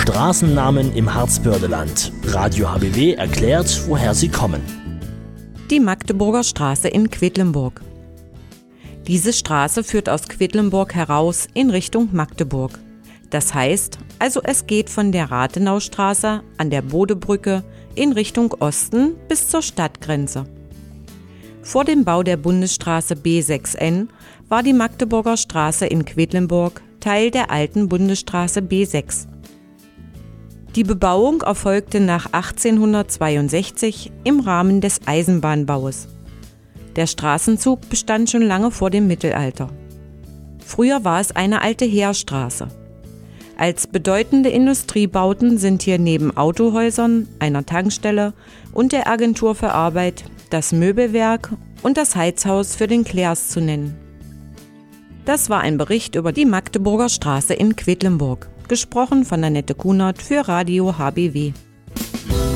Straßennamen im Harzbördeland. Radio HBW erklärt, woher sie kommen. Die Magdeburger Straße in Quedlinburg. Diese Straße führt aus Quedlinburg heraus in Richtung Magdeburg. Das heißt, also es geht von der Rathenaustraße an der Bodebrücke in Richtung Osten bis zur Stadtgrenze. Vor dem Bau der Bundesstraße B6N war die Magdeburger Straße in Quedlinburg Teil der alten Bundesstraße B6. Die Bebauung erfolgte nach 1862 im Rahmen des Eisenbahnbaus. Der Straßenzug bestand schon lange vor dem Mittelalter. Früher war es eine alte Heerstraße. Als bedeutende Industriebauten sind hier neben Autohäusern, einer Tankstelle und der Agentur für Arbeit das Möbelwerk und das Heizhaus für den Clers zu nennen. Das war ein Bericht über die Magdeburger Straße in Quedlinburg, gesprochen von Annette Kunert für Radio HBW.